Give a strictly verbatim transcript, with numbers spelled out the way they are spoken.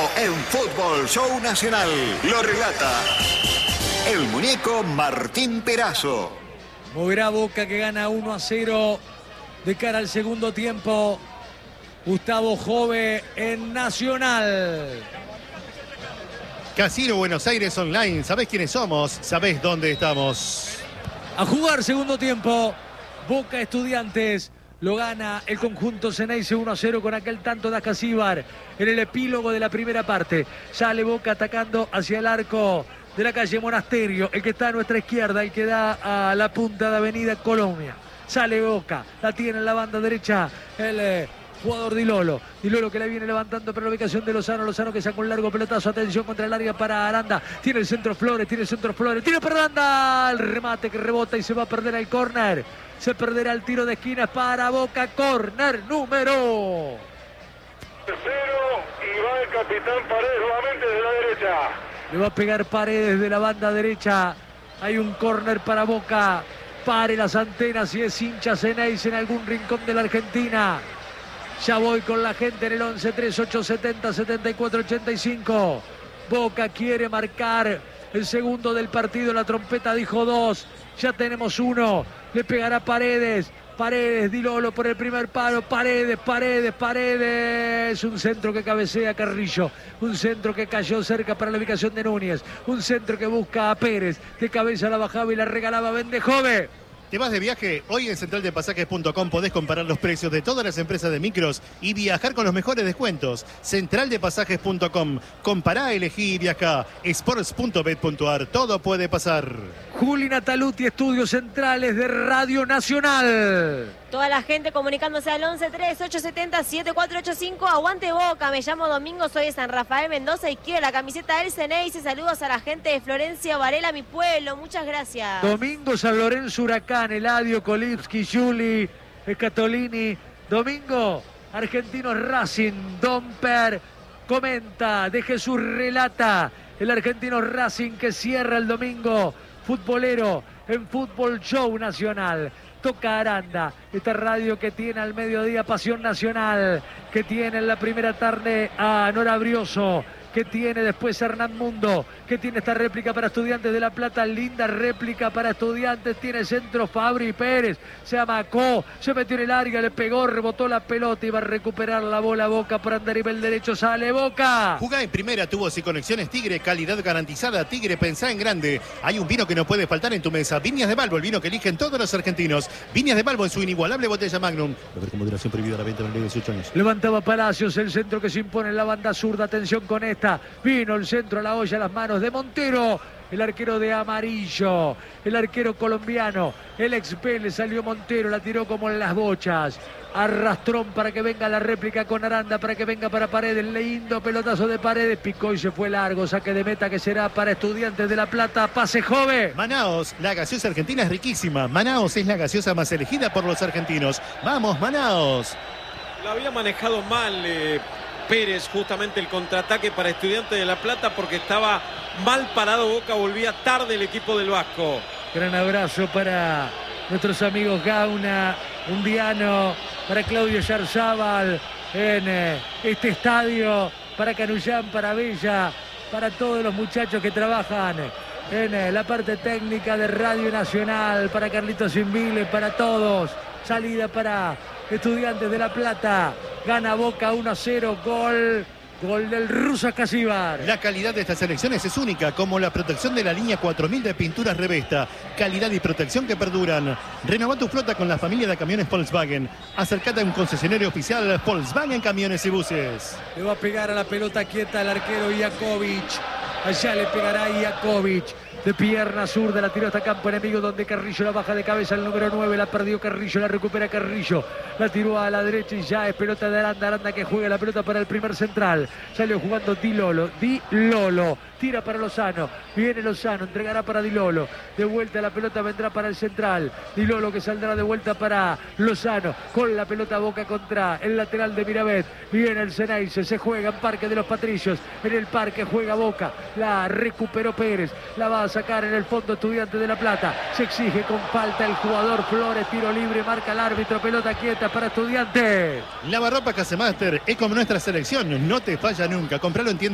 en Fútbol Show Nacional. Lo relata el muñeco Martín Perazo. Moverá Boca, que gana uno a cero de cara al segundo tiempo. Gustavo Jove en Nacional. Casino Buenos Aires Online. ¿Sabés quiénes somos? ¿Sabés dónde estamos? A jugar segundo tiempo. Boca Estudiantes. Lo gana el conjunto Ceneice uno a cero con aquel tanto de Ascasíbar en el epílogo de la primera parte. Sale Boca atacando hacia el arco de la calle Monasterio, el que está a nuestra izquierda, el que da a la punta de Avenida Colombia. Sale Boca, la tiene en la banda derecha el eh, jugador Di Lolo. Di Lolo que la viene levantando para la ubicación de Lozano. Lozano que saca un largo pelotazo. Atención contra el área para Aranda. Tiene el centro Flores, tiene el centro Flores. Tiene para Aranda. El remate que rebota y se va a perder el córner. Se perderá el tiro de esquina para Boca. Córner número Tercero y va el capitán Paredes nuevamente desde la derecha. Le va a pegar Paredes de la banda derecha. Hay un córner para Boca. Pare las antenas si es hincha Ceneice en algún rincón de la Argentina. Ya voy con la gente en el once tres ocho setenta setenta y cuatro ochenta y cinco. Boca quiere marcar el segundo del partido. La trompeta dijo dos. Ya tenemos uno. Le pegará Paredes. Paredes, Di Lolo por el primer palo. Paredes, Paredes, Paredes. Un centro que cabecea Carrillo. Un centro que cayó cerca para la ubicación de Núñez. Un centro que busca a Pérez. De cabeza la bajaba y la regalaba Bendejove. ¿Te vas de viaje? Hoy en central de pasajes punto com podés comparar los precios de todas las empresas de micros y viajar con los mejores descuentos. central de pasajes punto com. Compará, elegí y viajá. sports punto bet punto ar. Todo puede pasar. Juli Nataluti, estudios centrales de Radio Nacional. Toda la gente comunicándose al once tres ocho setenta siete cuatro ocho cinco. Aguante Boca, me llamo Domingo, soy de San Rafael Mendoza y quiero la camiseta del Ceneice. Saludos a la gente de Florencia Varela, mi pueblo. Muchas gracias. Domingo, San Lorenzo, Huracán, Eladio, Kolipski, Juli, Scatolini. Domingo, Argentinos Racing, Domper comenta, de Jesús relata. El Argentino Racing que cierra el domingo futbolero en Fútbol Show Nacional. Toca Aranda, esta radio que tiene al mediodía Pasión Nacional, que tiene en la primera tarde a Nora Brioso, que tiene después Hernán Mundo, que tiene esta réplica para Estudiantes de La Plata, linda réplica para Estudiantes, tiene centro Fabri Pérez, se amacó, se metió en el área, le pegó, rebotó la pelota y va a recuperar la bola Boca por andar nivel derecho, sale Boca. Jugá en primera, tubos y conexiones Tigre, calidad garantizada. Tigre, pensá en grande. Hay un vino que no puede faltar en tu mesa. Viñas de Balbo, el vino que eligen todos los argentinos. Viñas de Balbo en su inigualable botella Magnum. Beber con moderación, prohibida la venta en el dieciocho años. Levantaba Palacios, el centro que se impone en la banda zurda, atención con esta. Vino el centro a la olla, a las manos de Montero, el arquero de amarillo, el arquero colombiano, el ex Vélez, salió Montero, la tiró como en las bochas. Arrastrón para que venga la réplica con Aranda, para que venga para Paredes, lindo pelotazo de Paredes, picó y se fue largo, saque de meta que será para Estudiantes de La Plata, pase Jove. Manaos, la gaseosa argentina es riquísima. Manaos es la gaseosa más elegida por los argentinos. ¡Vamos, Manaos! La había manejado mal eh, Pérez, justamente el contraataque para Estudiantes de La Plata, porque estaba mal parado Boca, volvía tarde el equipo del Vasco. Gran abrazo para nuestros amigos Gauna, Undiano, para Claudio Yarzábal en eh, este estadio, para Canullán, para Bella, para todos los muchachos que trabajan en eh, la parte técnica de Radio Nacional, para Carlitos Invile, para todos. Salida para Estudiantes de La Plata, gana Boca uno a cero, gol, gol del ruso Ascasíbar. La calidad de estas selecciones es única, como la protección de la línea cuatro mil de pinturas Revesta. Calidad y protección que perduran. Renová tu flota con la familia de camiones Volkswagen. Acercate a un concesionario oficial Volkswagen Camiones y Buses. Le va a pegar a la pelota quieta el arquero Iakovic. Allá le pegará Iakovic. De pierna zurda, la tiró hasta campo enemigo donde Carrillo la baja de cabeza el número nueve, la perdió Carrillo, la recupera Carrillo, la tiró a la derecha y ya es pelota de Aranda, Aranda que juega la pelota para el primer central, salió jugando Di Lolo, Di Lolo, tira para Lozano, viene Lozano, entregará para Di Lolo, de vuelta la pelota vendrá para el central, Di Lolo que saldrá de vuelta para Lozano, con la pelota Boca contra el lateral de Mirabet, viene el Ceneice, se juega en Parque de los Patricios, en el Parque juega Boca, la recuperó Pérez, la va a sacar en el fondo Estudiantes de La Plata, se exige con falta el jugador Flores, tiro libre, marca el árbitro, pelota quieta para Estudiantes. Lavarropa Casemaster es como nuestra selección, no te falla nunca, compralo en tienda